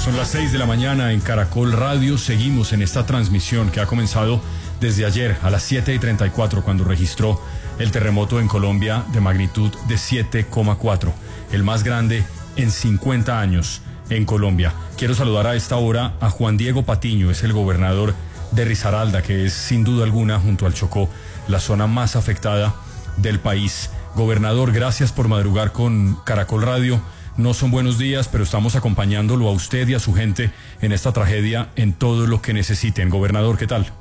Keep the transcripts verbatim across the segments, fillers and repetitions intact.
Son las seis de la mañana en Caracol Radio. Seguimos en esta transmisión que ha comenzado desde ayer a las siete y treinta y cuatro, cuando registró el terremoto en Colombia de magnitud de siete coma cuatro, el más grande en cincuenta años en Colombia. Quiero saludar a esta hora a Juan Diego Patiño, es el gobernador de Risaralda, que es sin duda alguna, junto al Chocó, la zona más afectada del país. Gobernador, gracias por madrugar con Caracol Radio. No son buenos días, pero estamos acompañándolo a usted y a su gente en esta tragedia, en todo lo que necesiten. Gobernador, ¿qué tal?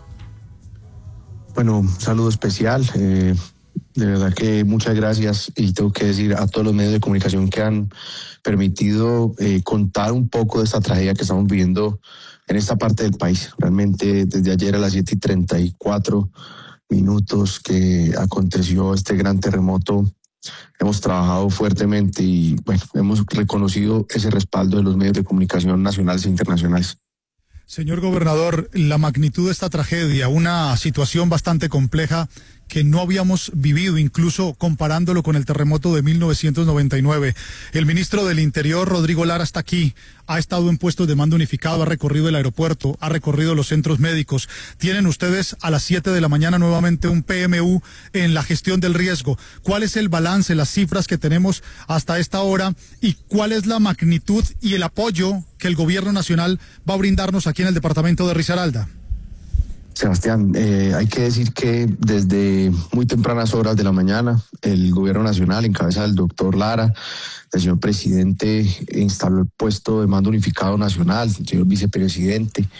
Bueno, un saludo especial. Eh, de verdad que muchas gracias, y tengo que decir a todos los medios de comunicación que han permitido eh, contar un poco de esta tragedia que estamos viviendo en esta parte del país. Realmente desde ayer a las siete y treinta y cuatro minutos que aconteció este gran terremoto, hemos trabajado fuertemente y bueno, hemos reconocido ese respaldo de los medios de comunicación nacionales e internacionales. Señor gobernador, la magnitud de esta tragedia, una situación bastante compleja que no habíamos vivido, incluso comparándolo con el terremoto de mil novecientos noventa y nueve. El ministro del Interior, Rodrigo Lara, está aquí, ha estado en puestos de mando unificado, ha recorrido el aeropuerto, ha recorrido los centros médicos. Tienen ustedes a las siete de la mañana nuevamente un P M U en la gestión del riesgo. ¿Cuál es el balance, las cifras que tenemos hasta esta hora, y cuál es la magnitud y el apoyo que el gobierno nacional va a brindarnos aquí en el departamento de Risaralda? Sebastián, eh, hay que decir que desde muy tempranas horas de la mañana el gobierno nacional, en cabeza del doctor Lara, el señor presidente, instaló el puesto de mando unificado nacional, el señor vicepresidente,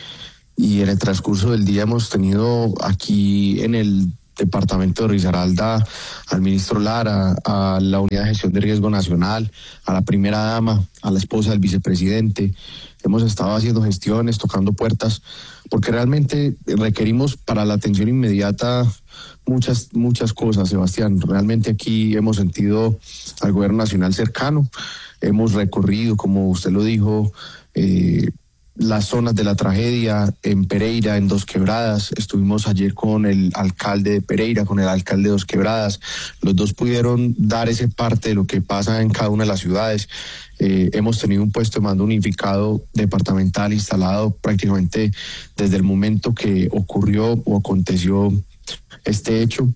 y en el transcurso del día hemos tenido aquí en el departamento de Risaralda al ministro Lara, a la unidad de gestión de riesgo nacional, a la primera dama, a la esposa del vicepresidente. Hemos estado haciendo gestiones, tocando puertas, porque realmente requerimos para la atención inmediata muchas, muchas cosas, Sebastián. Realmente aquí hemos sentido al gobierno nacional cercano, hemos recorrido, como usted lo dijo, eh, las zonas de la tragedia en Pereira, en Dos Quebradas. Estuvimos ayer con el alcalde de Pereira, con el alcalde de Dos Quebradas. Los dos pudieron dar ese parte de lo que pasa en cada una de las ciudades. Eh, hemos tenido un puesto de mando unificado departamental instalado prácticamente desde el momento que ocurrió o aconteció este hecho,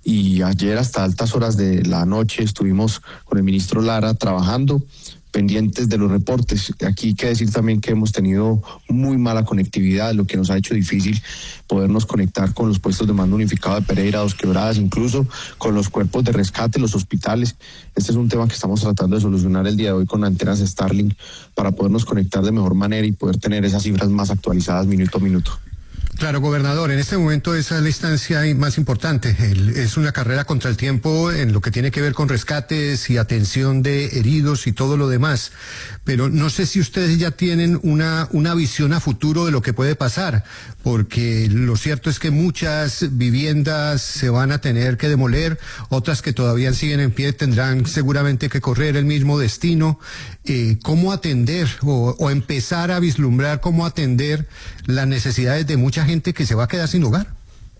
y ayer hasta altas horas de la noche estuvimos con el ministro Lara trabajando, pendientes de los reportes. Aquí hay que decir también que hemos tenido muy mala conectividad, lo que nos ha hecho difícil podernos conectar con los puestos de mando unificado de Pereira, Dos Quebradas, incluso con los cuerpos de rescate, los hospitales. Este es un tema que estamos tratando de solucionar el día de hoy con antenas Starlink para podernos conectar de mejor manera y poder tener esas cifras más actualizadas minuto a minuto. Claro, gobernador, en este momento esa es la instancia más importante. El, es una carrera contra el tiempo en lo que tiene que ver con rescates y atención de heridos y todo lo demás. Pero no sé si ustedes ya tienen una, una visión a futuro de lo que puede pasar, porque lo cierto es que muchas viviendas se van a tener que demoler, otras que todavía siguen en pie tendrán seguramente que correr el mismo destino. Eh, ¿Cómo atender o, o empezar a vislumbrar cómo atender las necesidades de mucha gente que se va a quedar sin hogar?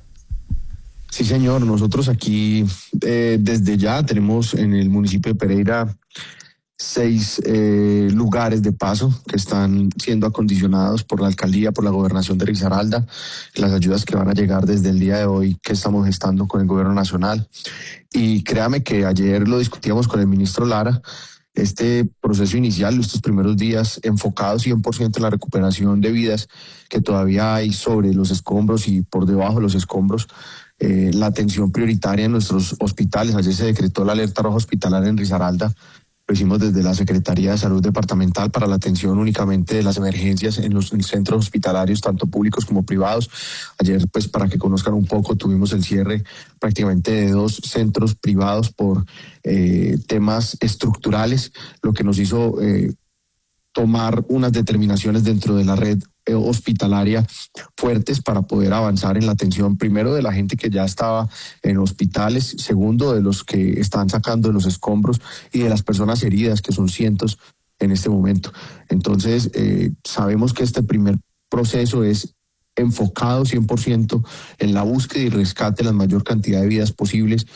Sí, señor. Nosotros aquí eh, desde ya tenemos en el municipio de Pereira seis eh, lugares de paso que están siendo acondicionados por la alcaldía, por la gobernación de Risaralda, las ayudas que van a llegar desde el día de hoy que estamos gestando con el gobierno nacional. Y créame que ayer lo discutíamos con el ministro Lara. Este proceso inicial, estos primeros días enfocados cien por ciento en la recuperación de vidas que todavía hay sobre los escombros y por debajo de los escombros, eh, la atención prioritaria en nuestros hospitales. Ayer se decretó la alerta roja hospitalaria en Risaralda. Lo hicimos desde la Secretaría de Salud Departamental para la atención únicamente de las emergencias en los centros hospitalarios, tanto públicos como privados. Ayer, pues para que conozcan un poco, tuvimos el cierre prácticamente de dos centros privados por eh, temas estructurales, lo que nos hizo eh, tomar unas determinaciones dentro de la red eh, hospitalaria fuertes para poder avanzar en la atención, primero de la gente que ya estaba en hospitales, segundo de los que están sacando de los escombros y de las personas heridas, que son cientos en este momento. Entonces, eh, sabemos que este primer proceso es enfocado cien por ciento en la búsqueda y rescate de la mayor cantidad de vidas posibles,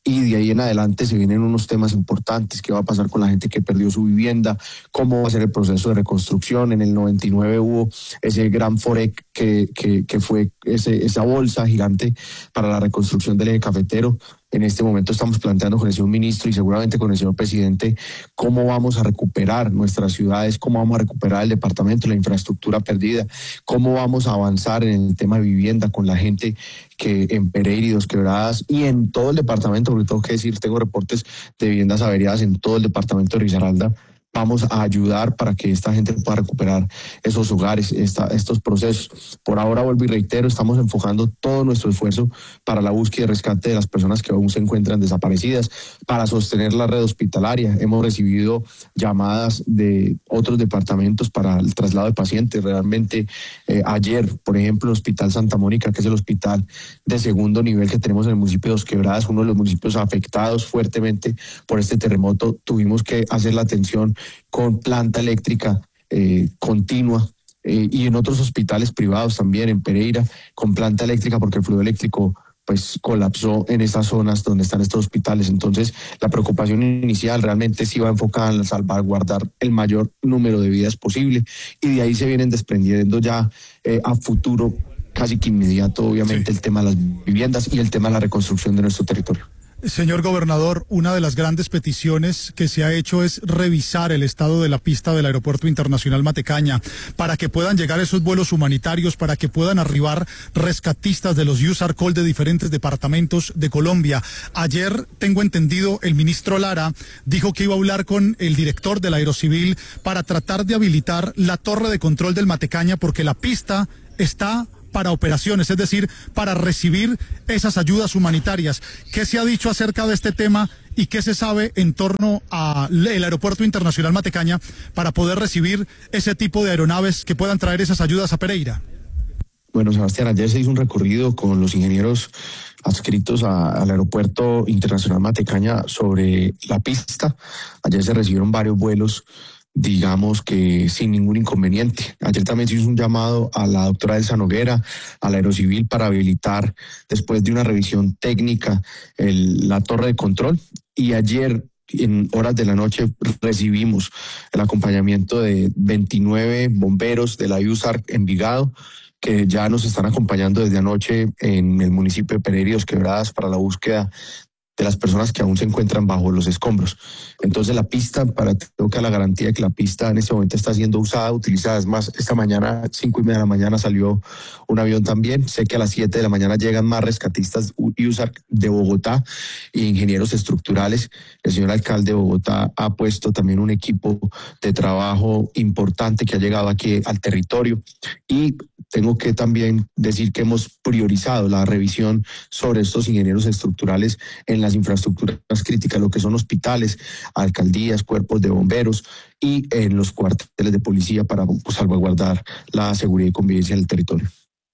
y de ahí en adelante se vienen unos temas importantes. ¿Qué va a pasar con la gente que perdió su vivienda? ¿Cómo va a ser el proceso de reconstrucción? En el noventa y nueve hubo ese gran Forec que, que, que fue ese, esa bolsa gigante para la reconstrucción del eje cafetero. En este momento estamos planteando con el señor ministro y seguramente con el señor presidente cómo vamos a recuperar nuestras ciudades, cómo vamos a recuperar el departamento, la infraestructura perdida, cómo vamos a avanzar en el tema de vivienda con la gente que en Pereira y Dos Quebradas y en todo el departamento, porque tengo que decir, tengo reportes de viviendas averiadas en todo el departamento de Risaralda. Vamos a ayudar para que esta gente pueda recuperar esos hogares, esta, estos procesos. Por ahora, vuelvo y reitero, estamos enfocando todo nuestro esfuerzo para la búsqueda y rescate de las personas que aún se encuentran desaparecidas, para sostener la red hospitalaria. Hemos recibido llamadas de otros departamentos para el traslado de pacientes. Realmente, eh, ayer, por ejemplo, el Hospital Santa Mónica, que es el hospital de segundo nivel que tenemos en el municipio de Dos Quebradas, uno de los municipios afectados fuertemente por este terremoto, tuvimos que hacer la atención con planta eléctrica eh, continua eh, y en otros hospitales privados también, en Pereira, con planta eléctrica porque el fluido eléctrico pues colapsó en esas zonas donde están estos hospitales. Entonces, la preocupación inicial realmente sí va enfocada en salvaguardar el mayor número de vidas posible y de ahí se vienen desprendiendo ya eh, a futuro, casi que inmediato, obviamente, sí, el tema de las viviendas y el tema de la reconstrucción de nuestro territorio. Señor gobernador, una de las grandes peticiones que se ha hecho es revisar el estado de la pista del Aeropuerto Internacional Matecaña para que puedan llegar esos vuelos humanitarios, para que puedan arribar rescatistas de los U S A R C O L de diferentes departamentos de Colombia. Ayer, tengo entendido, el ministro Lara dijo que iba a hablar con el director del Aerocivil para tratar de habilitar la torre de control del Matecaña porque la pista está para operaciones, es decir, para recibir esas ayudas humanitarias. ¿Qué se ha dicho acerca de este tema y qué se sabe en torno al Aeropuerto Internacional Matecaña para poder recibir ese tipo de aeronaves que puedan traer esas ayudas a Pereira? Bueno, Sebastián, ayer se hizo un recorrido con los ingenieros adscritos a, al Aeropuerto Internacional Matecaña sobre la pista. Ayer se recibieron varios vuelos, digamos que sin ningún inconveniente. Ayer también se hizo un llamado a la doctora Elsa Noguera, al Aerocivil, para habilitar, después de una revisión técnica, el, la torre de control. Y ayer, en horas de la noche, recibimos el acompañamiento de veintinueve bomberos de la U S A R C Envigado, que ya nos están acompañando desde anoche en el municipio de Pereira y Dos Quebradas para la búsqueda de las personas que aún se encuentran bajo los escombros. Entonces la pista, para tocar la garantía de que la pista en este momento está siendo usada, utilizada. Es más, esta mañana, cinco y media de la mañana, salió un avión también. Sé que a las siete de la mañana llegan más rescatistas U S A R C de Bogotá e ingenieros estructurales. El señor alcalde de Bogotá ha puesto también un equipo de trabajo importante que ha llegado aquí al territorio. Y tengo que también decir que hemos priorizado la revisión sobre estos ingenieros estructurales en las infraestructuras críticas, lo que son hospitales, alcaldías, cuerpos de bomberos y en los cuarteles de policía para salvaguardar la seguridad y convivencia en el territorio.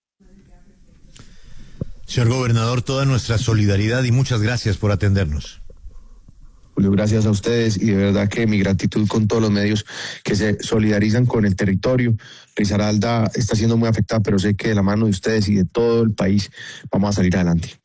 Señor gobernador, toda nuestra solidaridad y muchas gracias por atendernos. Julio, gracias a ustedes y de verdad que mi gratitud con todos los medios que se solidarizan con el territorio. Risaralda está siendo muy afectada, pero sé que de la mano de ustedes y de todo el país vamos a salir adelante.